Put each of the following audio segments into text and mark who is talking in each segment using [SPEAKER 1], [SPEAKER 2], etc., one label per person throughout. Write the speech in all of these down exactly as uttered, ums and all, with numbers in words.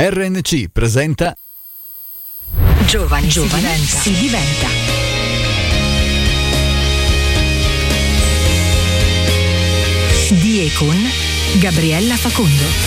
[SPEAKER 1] R N C presenta
[SPEAKER 2] Giovani, Giovani si diventa. Si diventa. Di e con Gabriella Facondo.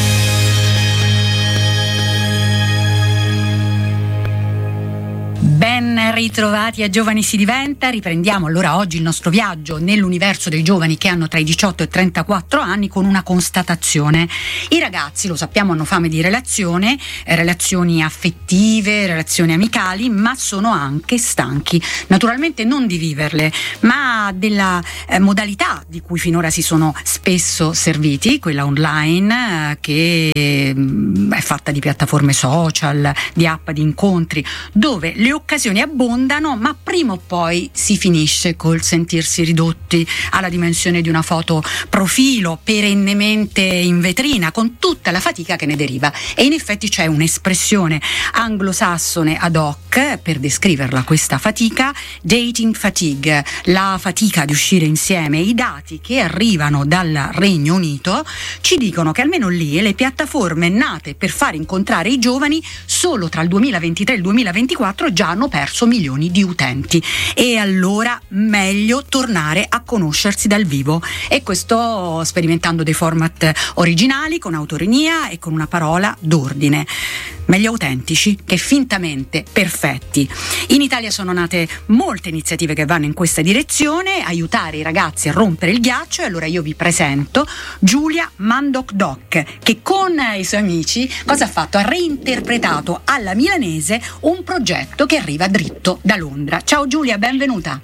[SPEAKER 2] Ben ritrovati a Giovani si diventa. Riprendiamo allora oggi il nostro viaggio nell'universo dei giovani che hanno tra i diciotto e i trentaquattro anni con una constatazione. I ragazzi, lo sappiamo, hanno fame di relazione, eh, relazioni affettive, relazioni amicali, ma sono anche stanchi, naturalmente non di viverle, ma della eh, modalità di cui finora si sono spesso serviti, quella online, eh, che mh, è fatta di piattaforme social, di app, di incontri, dove le occasioni abbondano, ma prima o poi si finisce col sentirsi ridotti alla dimensione di una foto profilo perennemente in vetrina, con tutta la fatica che ne deriva. E in effetti c'è un'espressione anglosassone ad hoc per descriverla, questa fatica: dating fatigue, la fatica di uscire insieme. I dati che arrivano dal Regno Unito ci dicono che almeno lì le piattaforme nate per far incontrare i giovani solo tra il duemilaventitré e il duemilaventiquattro già hanno perso milioni di utenti, e allora meglio tornare a conoscersi dal vivo, e questo sperimentando dei format originali con autoronia e con una parola d'ordine: meglio autentici che fintamente perfetti. In Italia sono nate molte iniziative che vanno in questa direzione, aiutare i ragazzi a rompere il ghiaccio, e allora io vi presento Giulia Mandoc Doc, che con i suoi amici cosa ha fatto? Ha reinterpretato alla milanese un progetto che arriva dritto da Londra. Ciao Giulia, benvenuta.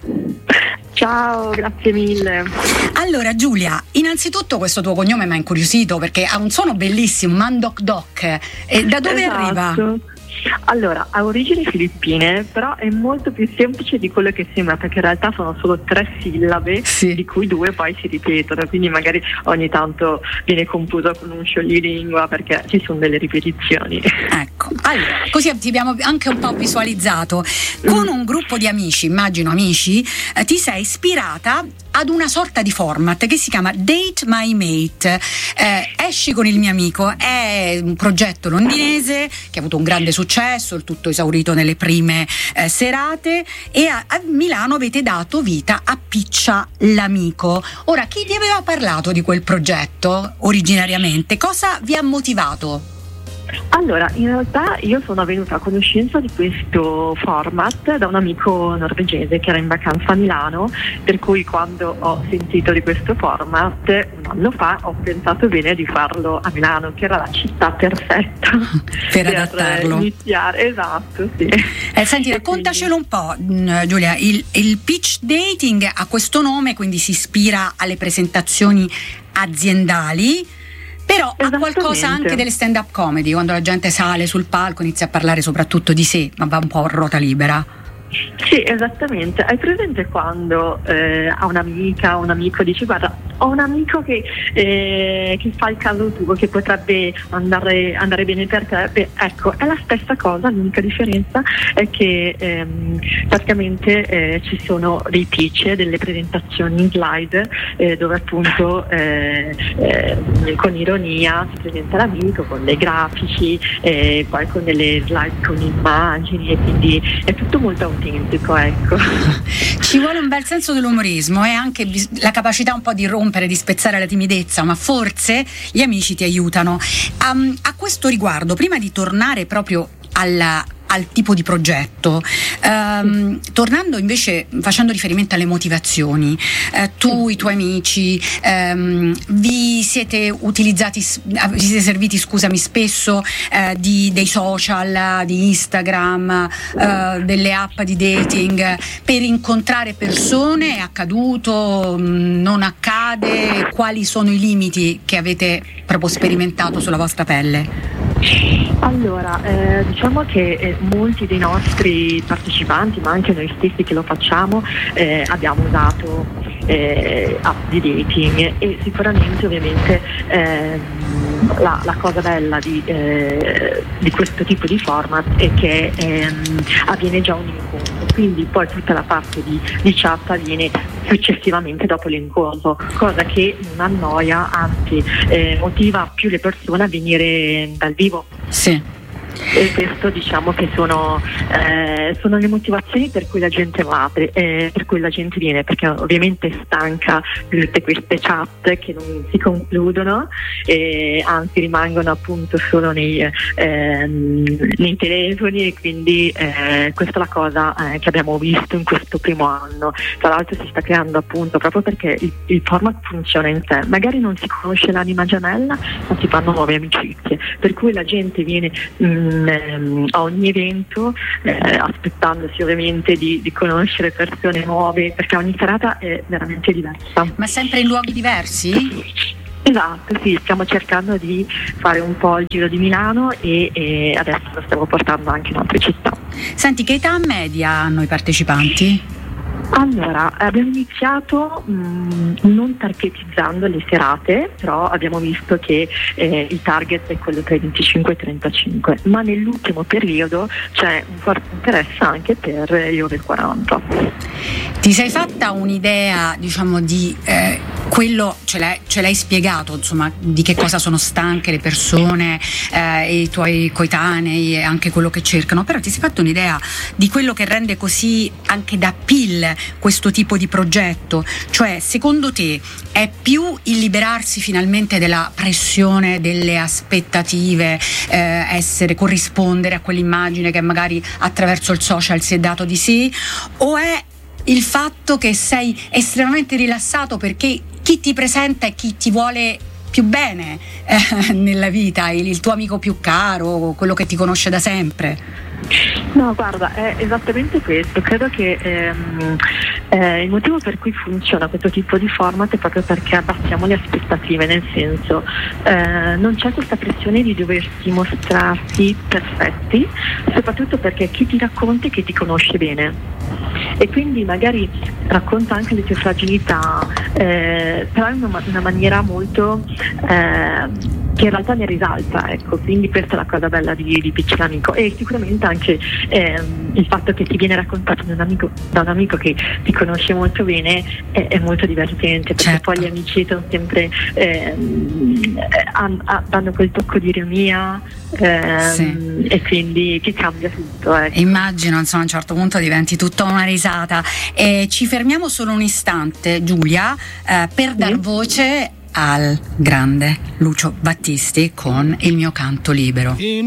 [SPEAKER 3] Ciao, grazie mille.
[SPEAKER 2] Allora Giulia, innanzitutto questo tuo cognome mi ha incuriosito perché ha un suono bellissimo, Mandoc Doc. E da dove
[SPEAKER 3] esatto.
[SPEAKER 2] arriva?
[SPEAKER 3] Allora, ha origini filippine, però è molto più semplice di quello che sembra, perché in realtà sono solo tre sillabe, sì, di cui due poi si ripetono, quindi magari ogni tanto viene confuso con un scioglilingua perché ci sono delle ripetizioni.
[SPEAKER 2] Ecco, allora, così ti abbiamo anche un po' visualizzato. Con un gruppo di amici, immagino amici, eh, ti sei ispirata ad una sorta di format che si chiama Date My Mate. Eh, esci con il mio amico, è un progetto londinese che ha avuto un grande successo, il tutto esaurito nelle prime eh, serate, e a, a Milano avete dato vita a Piccia l'amico. Ora, chi vi aveva parlato di quel progetto originariamente? Cosa vi ha motivato?
[SPEAKER 3] Allora, in realtà io sono venuta a conoscenza di questo format da un amico norvegese che era in vacanza a Milano, per cui quando ho sentito di questo format un anno fa ho pensato bene di farlo a Milano, che era la città perfetta
[SPEAKER 2] per, per adattarlo.
[SPEAKER 3] Iniziare. Esatto, sì.
[SPEAKER 2] Eh, senti, raccontacelo un po', Giulia. Il, il pitch dating ha questo nome, quindi si ispira alle presentazioni aziendali, però ha qualcosa anche delle stand-up comedy, quando la gente sale sul palco inizia a parlare soprattutto di sé, ma va un po' a ruota libera.
[SPEAKER 3] Sì, esattamente. Hai presente quando eh, a un'amica, un amico dice: guarda, ho un amico che, eh, che fa il caso tuo, che potrebbe andare, andare bene per te? Beh, ecco, è la stessa cosa, l'unica differenza è che ehm, praticamente eh, ci sono dei pitch, delle presentazioni in slide eh, dove appunto eh, eh, con ironia si presenta l'amico con dei grafici, eh, poi con delle slide con immagini, e quindi è tutto molto autentico, ecco.
[SPEAKER 2] Ci vuole un bel senso dell'umorismo e anche la capacità un po' di rompere, di spezzare la timidezza, ma forse gli amici ti aiutano. Um, a questo riguardo, prima di tornare proprio alla al tipo di progetto, um, tornando invece, facendo riferimento alle motivazioni, eh, tu, i tuoi amici, um, vi siete utilizzati, vi siete serviti, scusami, spesso eh, di, dei social, di Instagram, eh, delle app di dating per incontrare persone? È accaduto? Non accade? Quali sono i limiti che avete proprio sperimentato sulla vostra pelle?
[SPEAKER 3] Allora, eh, diciamo che eh, molti dei nostri partecipanti, ma anche noi stessi che lo facciamo, eh, abbiamo usato eh, app di dating, e sicuramente ovviamente eh, la, la cosa bella di, eh, di questo tipo di format è che ehm, avviene già un incontro, quindi poi tutta la parte di, di chat avviene successivamente dopo l'incontro, cosa che non annoia, anzi eh, motiva più le persone a venire dal vivo.
[SPEAKER 2] Sì.
[SPEAKER 3] E questo diciamo che sono, eh, sono le motivazioni per cui la gente va, eh, per cui la gente viene, perché ovviamente è stanca di tutte queste chat che non si concludono, e anzi rimangono appunto solo nei, ehm, nei telefoni, e quindi eh, questa è la cosa eh, che abbiamo visto in questo primo anno. Tra l'altro si sta creando appunto proprio perché il, il format funziona in sé, magari non si conosce l'anima gemella ma si fanno nuove amicizie, per cui la gente viene mh, a ogni evento eh, aspettandosi ovviamente di, di conoscere persone nuove, perché ogni serata è veramente diversa.
[SPEAKER 2] Ma sempre in luoghi diversi?
[SPEAKER 3] Esatto, sì, stiamo cercando di fare un po' il giro di Milano e, e adesso lo stiamo portando anche in altre città.
[SPEAKER 2] Senti, che età media hanno i partecipanti?
[SPEAKER 3] Allora, abbiamo iniziato mh, non targetizzando le serate, però abbiamo visto che eh, il target è quello tra i venticinque e i trentacinque, ma nell'ultimo periodo c'è un forte interesse anche per gli over quaranta.
[SPEAKER 2] Ti sei fatta un'idea, diciamo, di eh, quello, ce l'hai, ce l'hai spiegato, insomma, di che cosa sono stanche le persone, eh, i tuoi coetanei e anche quello che cercano, però ti sei fatta un'idea di quello che rende così anche da appeal questo tipo di progetto? Cioè, secondo te è più il liberarsi finalmente della pressione, delle aspettative, eh, essere, corrispondere a quell'immagine che magari attraverso il social si è dato di sé, o è il fatto che sei estremamente rilassato perché chi ti presenta e chi ti vuole più bene eh, nella vita, il, il tuo amico più caro, quello che ti conosce da sempre?
[SPEAKER 3] No, guarda, è esattamente questo. Credo che ehm, eh, il motivo per cui funziona questo tipo di format è proprio perché abbassiamo le aspettative, nel senso eh, non c'è questa pressione di doversi mostrarsi perfetti, soprattutto perché chi ti racconta e chi ti conosce bene, e quindi magari racconta anche le tue fragilità, eh, però in una, una maniera molto eh, che in realtà ne risalta, ecco, quindi questa è la cosa bella di, di Piccolo Amico, e sicuramente anche ehm, il fatto che ti viene raccontato da un amico, da un amico che ti conosce molto bene è, è molto divertente, perché
[SPEAKER 2] certo.
[SPEAKER 3] Poi gli amici sono sempre ehm, hanno quel tocco di ironia, ehm, sì. E quindi ti cambia tutto, ecco.
[SPEAKER 2] Immagino, insomma, a un certo punto diventi tutta una risata. E ci fermiamo solo un istante, Giulia, eh, per sì. dar voce al grande Lucio Battisti con Il mio canto libero.